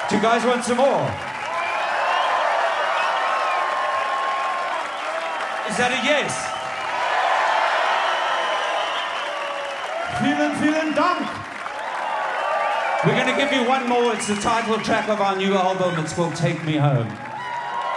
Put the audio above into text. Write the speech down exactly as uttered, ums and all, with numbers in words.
Do you guys want some more? Is that a yes? Vielen, vielen Dank. We're going to give you one more. It's the title track of our new album. It's called Take Me Home.